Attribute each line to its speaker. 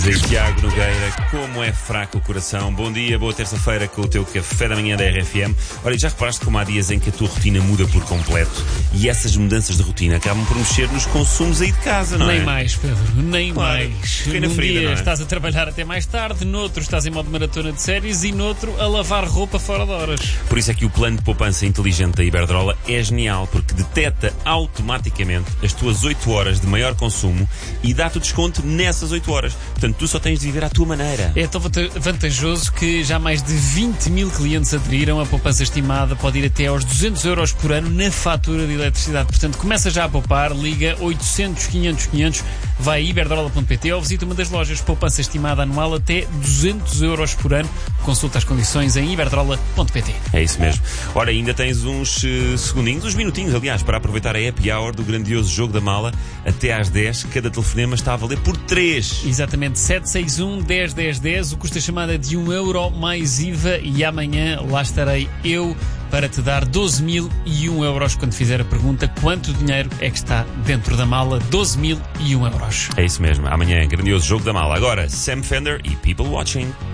Speaker 1: Tiago Nogueira, como é fraco o coração. Bom dia, boa terça-feira com o teu café da manhã da RFM. Olha, já reparaste como há dias em que a tua rotina muda por completo e essas mudanças de rotina acabam por mexer nos consumos aí de casa, não é?
Speaker 2: Nem mais, Pedro, nem mais.
Speaker 1: Pequena
Speaker 2: Num
Speaker 1: ferida,
Speaker 2: dia
Speaker 1: não é?
Speaker 2: estás a trabalhar até mais tarde, noutro estás em modo maratona de séries e noutro a lavar roupa fora de horas.
Speaker 1: Por isso é que o plano de poupança inteligente da Iberdrola é genial, porque detecta automaticamente as tuas 8 horas de maior consumo e dá-te o desconto nessas 8 horas. Portanto, tu só tens de viver à tua maneira.
Speaker 2: É tão vantajoso que já mais de 20 mil clientes aderiram. A poupança estimada pode ir até aos 200 euros por ano na fatura de eletricidade. Portanto, começa já a poupar, liga 800 500 500, vai a iberdrola.pt ou visita uma das lojas. Poupança estimada anual até 200 euros por ano. Consulta as condições em iberdrola.pt.
Speaker 1: É isso mesmo. Ora, ainda tens uns segundinhos, uns minutinhos, aliás, para aproveitar a happy hour do grandioso Jogo da Mala. Até às 10, cada telefonema está a valer por 3.
Speaker 2: Exatamente, 761 10 10 10. O custo da chamada é de €1 mais IVA e amanhã lá estarei eu para te dar 12.001 euros quando fizer a pergunta quanto dinheiro é que está dentro da mala. 12.001 euros.
Speaker 1: É isso mesmo. Amanhã, grandioso Jogo da Mala. Agora, Sam Fender e People Watching.